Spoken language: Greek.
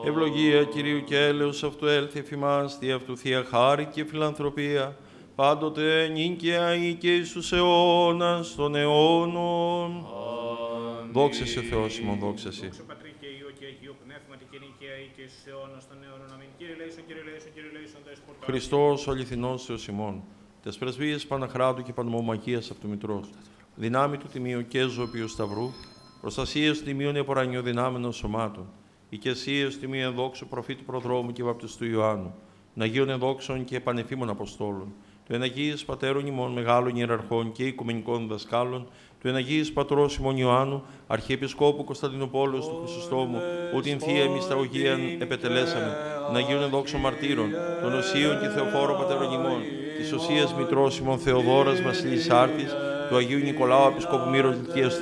Ευλογία Κυρίου και έλεος αυτού έλθει εφημάς, τι αυτού θεία χάρη και φιλανθρωπία, πάντοτε νίκαια ή και εις τους αιώνας των αιώνων. Δόξα σε Θεός ημών, δόξα σε. Δόξα Πατρί και Υιό και Αγίου Πνεύματι και νικαία ή και στους αιώνας των αιώνων. Αμήν. Κύριε λέησον, Κύριε λέησον, Κύριε λέησον, δέσποτα. Χριστός ο αληθινός Θεός ημών, τες πρεσβείες Παναχράτου και Πανομομαχίας αυτού Μητρός, δυνάμει του τιμίου και ζωοποιού Σταυρού, προστασίες του τιμίου νεπορανιοδυνάμενων σωμάτων, οικεσίες του τιμίου ενδόξου προφήτου προδρόμου και βαπτιστού Ιωάννου, των Αγίων ενδόξων και επανεφήμων Αποστόλων, του εναγίης Πατέρων ημών μεγάλων ιεραρχών και οικουμενικών δασκάλων, του εναγίης Πατρός ημών Ιωάννου, Αρχιεπισκόπου Κωνσταντινούπολεως του Χρυσοστόμου, που την θεία εμισταγωγίαν επετελέσαμε, των Αγίων ενδόξων μαρτύρων, των Οσίων και Θεοφόρων Πατέρων ημών, της Οσίας Μητρός ημών Θεοδόρας Βασιλής Άρτης, του Αγίου Νικολάου Επισκόπου Μύρος Λυκίας